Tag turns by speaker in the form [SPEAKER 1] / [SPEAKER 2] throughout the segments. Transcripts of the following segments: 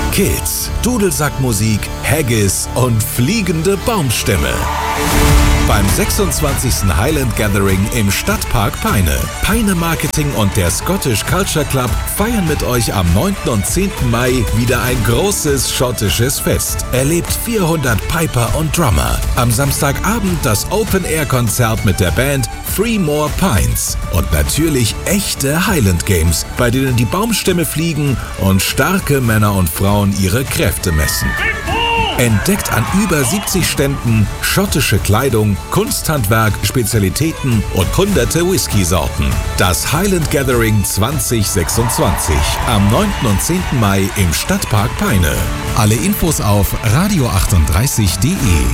[SPEAKER 1] Kids, Dudelsackmusik, Haggis und fliegende Baumstämme. Beim 26. Highland Gathering im Stadtpark Peine. Peine Marketing und der Scottish Culture Club feiern mit euch am 9. und 10. Mai wieder ein großes schottisches Fest. Erlebt 400 Piper und Drummer. Am Samstagabend das Open-Air-Konzert mit der Band Three More Pines. Und natürlich echte Highland Games, bei denen die Baumstämme fliegen und starke Männer und Frauen ihre Kräfte messen. Entdeckt an über 70 Ständen schottische Kleidung, Kunsthandwerk, Spezialitäten und hunderte Whisky-Sorten. Das Highland Gathering 2026 am 9. und 10. Mai im Stadtpark Peine. Alle Infos auf radio38.de.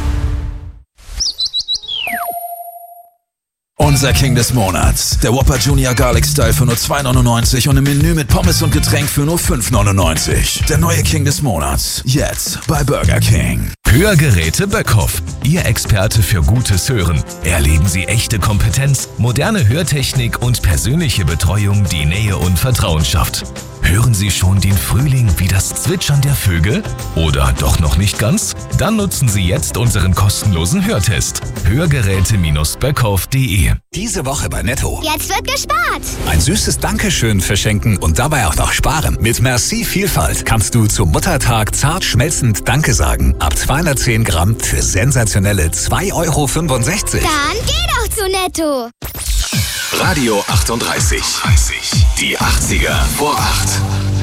[SPEAKER 2] Unser King des Monats. Der Whopper Junior Garlic Style für nur 2,99 und im Menü mit Pommes und Getränk für nur 5,99. Der neue King des Monats. Jetzt bei Burger King.
[SPEAKER 3] Hörgeräte Böckhoff. Ihr Experte für gutes Hören. Erleben Sie echte Kompetenz, moderne Hörtechnik und persönliche Betreuung, die Nähe und Vertrauen schafft. Hören Sie schon den Frühling wie das Zwitschern der Vögel? Oder doch noch nicht ganz? Dann nutzen Sie jetzt unseren kostenlosen Hörtest. Hörgeräte-böckhoff.de.
[SPEAKER 4] Diese Woche bei Netto.
[SPEAKER 5] Jetzt wird gespart.
[SPEAKER 4] Ein süßes Dankeschön verschenken und dabei auch noch sparen. Mit Merci Vielfalt kannst du zum Muttertag zart schmelzend Danke sagen. Ab 210 Gramm für sensationelle 2,65 Euro.
[SPEAKER 5] Dann geh doch zu Netto.
[SPEAKER 1] Radio 38. Die 80er vor 8.